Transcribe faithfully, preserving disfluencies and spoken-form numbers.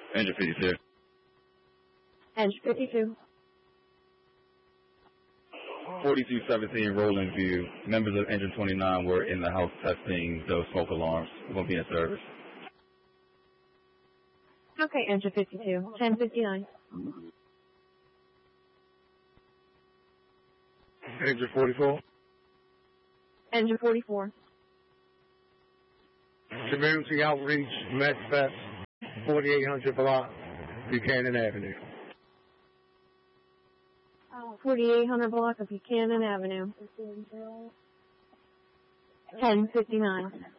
Engine fifty-two. Engine fifty-two. forty-two seventeen Roland View. Members of Engine twenty-nine were in the house testing those smoke alarms. We're going to be in service. Okay, Engine fifty-two. ten fifty-nine. Engine forty-four. Engine forty-four. Community Outreach, MedFest, forty-eight hundred block, Buchanan Avenue. forty-eight hundred block of Buchanan Avenue. ten fifty-nine.